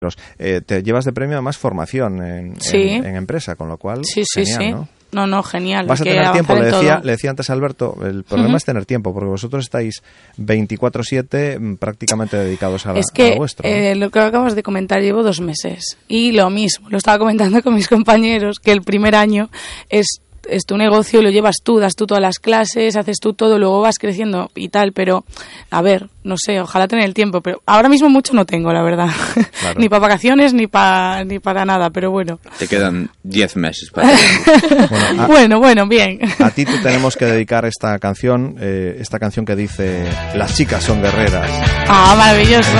Te llevas de premio además formación en empresa, con lo cual genial, ¿no? No, genial. Vas a tener tiempo, le decía antes a Alberto, el problema es tener tiempo, porque vosotros estáis 24/7 prácticamente dedicados a lo vuestro, ¿no? Lo que acabas de comentar, llevo 2 meses. Y lo mismo, lo estaba comentando con mis compañeros, que el primer año es tu negocio, lo llevas tú, das tú todas las clases, haces tú todo, luego vas creciendo y tal, pero a ver, no sé, ojalá tener el tiempo, pero ahora mismo mucho no tengo, la verdad. Claro. Ni para vacaciones, ni para nada, pero bueno. Te quedan 10 meses para bueno, bien. A ti te tenemos que dedicar esta canción que dice: las chicas son guerreras. Ah, maravilloso.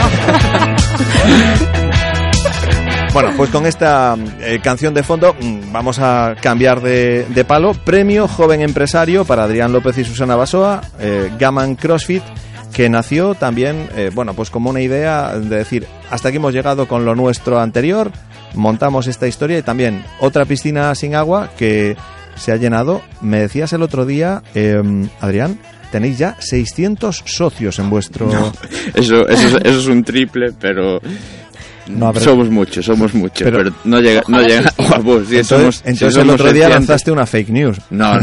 Bueno, pues con esta canción de fondo vamos a cambiar de palo. Premio Joven Empresario para Adrián López y Susana Basoa, Gaman CrossFit, que nació también, pues como una idea de decir, hasta aquí hemos llegado con lo nuestro anterior, montamos esta historia, y también otra piscina sin agua que se ha llenado. Me decías el otro día, Adrián, tenéis ya 600 socios en vuestro... No, eso es un triple, pero... No, somos muchos, pero no llega a vos. Entonces el otro día lanzaste una fake news. No.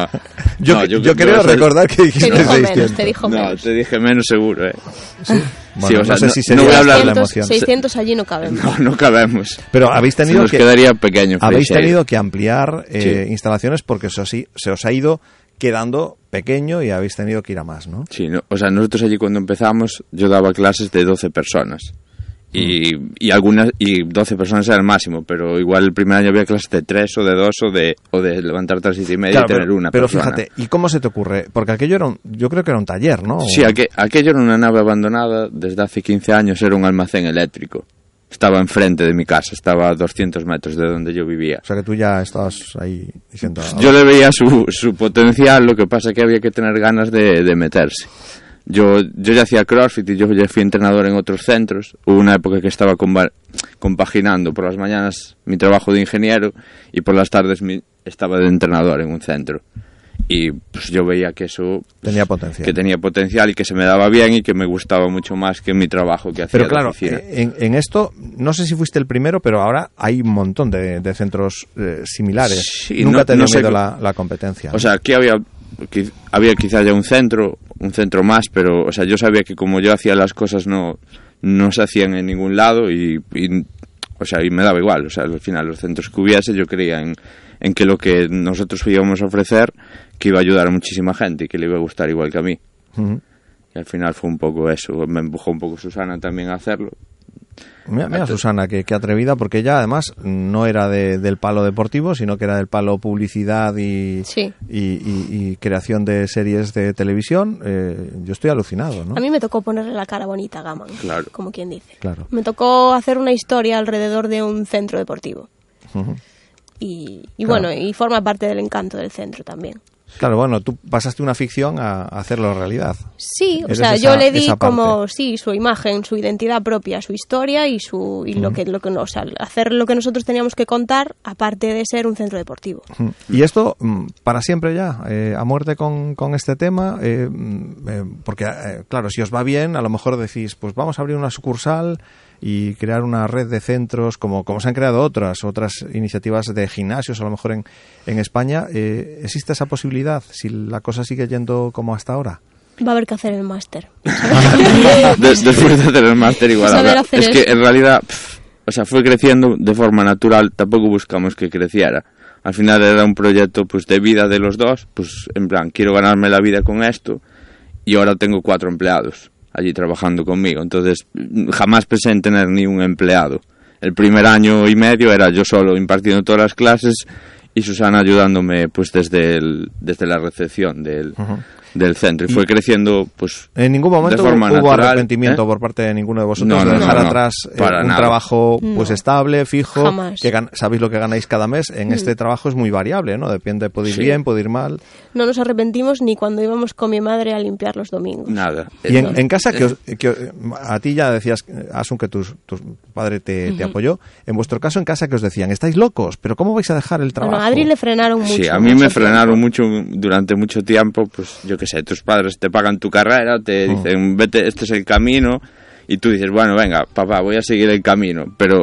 yo creo recordar que dijiste 600. Te dije menos seguro, ¿Sí? Bueno, no sé si no voy a hablar de la emoción. 600 allí no cabemos. No cabemos. Pero habéis tenido quedaría pequeño. Habéis tenido que ampliar instalaciones porque eso sí, se os ha ido quedando pequeño y habéis tenido que ir a más, ¿no? Sí, nosotros allí cuando empezamos yo daba clases de 12 personas. Y 12 personas era el máximo, pero igual el primer año había clases de 3 o de 2 o de levantarte a las 7:30 y tener una pero persona. Fíjate, ¿y cómo se te ocurre? Porque aquello yo creo que era un taller, ¿no? Sí, aquello era una nave abandonada desde hace 15 años, era un almacén eléctrico. Estaba enfrente de mi casa, estaba a 200 metros de donde yo vivía. O sea que tú ya estabas ahí diciendo... Yo le veía su potencial, lo que pasa es que había que tener ganas de meterse. Yo ya hacía CrossFit y yo ya fui entrenador en otros centros. Hubo una época que estaba compaginando por las mañanas mi trabajo de ingeniero y por las tardes estaba de entrenador en un centro. Y pues yo veía que eso tenía potencial. Que tenía potencial y que se me daba bien y que me gustaba mucho más que mi trabajo que hacía. Pero claro, en esto, no sé si fuiste el primero, pero ahora hay un montón de centros similares. Sí, Nunca te dio miedo la competencia, ¿no? O sea, aquí había quizás ya un centro más, pero o sea, yo sabía que como yo hacía las cosas no se hacían en ningún lado y me daba igual. O sea, al final los centros que hubiese, yo creía en que lo que nosotros íbamos a ofrecer que iba a ayudar a muchísima gente y que le iba a gustar igual que a mí. Uh-huh. Y al final fue un poco eso, me empujó un poco Susana también a hacerlo. Mira Susana, que atrevida, porque ella además no era del palo deportivo, sino que era del palo publicidad y creación de series de televisión. Yo estoy alucinado, ¿no? A mí me tocó ponerle la cara bonita a Gaman, claro. Como quien dice. Claro. Me tocó hacer una historia alrededor de un centro deportivo. Uh-huh. Y bueno, y forma parte del encanto del centro también. Claro, bueno, tú pasaste una ficción a hacerlo realidad. Sí, o sea, yo le di como su imagen, su identidad propia, su historia y lo que hacer lo que nosotros teníamos que contar, aparte de ser un centro deportivo. Y esto para siempre ya, a muerte con este tema, porque claro, si os va bien, a lo mejor decís, pues vamos a abrir una sucursal y crear una red de centros como se han creado otras iniciativas de gimnasios a lo mejor en España. ¿Existe esa posibilidad si la cosa sigue yendo como hasta ahora? Va a haber que hacer el máster. Después de hacer el máster igual es que en realidad fue creciendo de forma natural, tampoco buscamos que creciera. Al final era un proyecto pues de vida de los dos, pues en plan quiero ganarme la vida con esto y ahora tengo 4 empleados allí trabajando conmigo, entonces jamás pensé en tener ni un empleado. El primer año y medio era yo solo impartiendo todas las clases y Susana ayudándome pues desde la recepción del centro, y fue creciendo pues en ningún momento de forma hubo natural, arrepentimiento por parte de ninguno de vosotros de dejar atrás un trabajo pues estable, fijo. Jamás. Que sabéis lo que ganáis cada mes. En este trabajo es muy variable, ¿no? Depende, puede ir bien, puede ir mal. No nos arrepentimos ni cuando íbamos con mi madre a limpiar los domingos. Nada. Y en casa, que a ti ya decías, Asun, que tu padre te apoyó. En vuestro caso, en casa, que os decían, estáis locos, pero ¿cómo vais a dejar el trabajo? Bueno, a Adri le frenaron mucho. Sí, a mí me frenaron mucho durante mucho tiempo, pues yo qué sé, tus padres te pagan tu carrera, te dicen, vete, este es el camino, y tú dices, bueno, venga, papá, voy a seguir el camino, pero